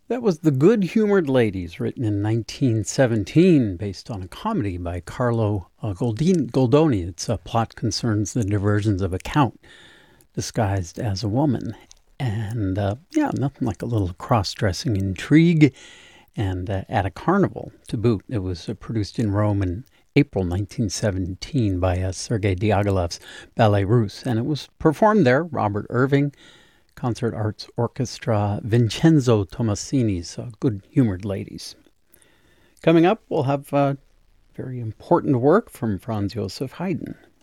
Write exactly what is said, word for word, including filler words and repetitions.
That was The Good-Humored Ladies, written in nineteen seventeen, based on a comedy by Carlo uh, Goldini, Goldoni. Its uh, plot concerns the diversions of a count disguised as a woman. And, uh, yeah, nothing like a little cross-dressing intrigue. And uh, at a carnival, to boot. It was uh, produced in Rome in April nineteen seventeen by uh, Sergei Diaghilev's Ballet Russe. And it was performed there, Robert Irving, Concert Arts Orchestra, Vincenzo Tomasini's uh, Good-Humored Ladies. Coming up, we'll have uh, very important work from Franz Joseph Haydn.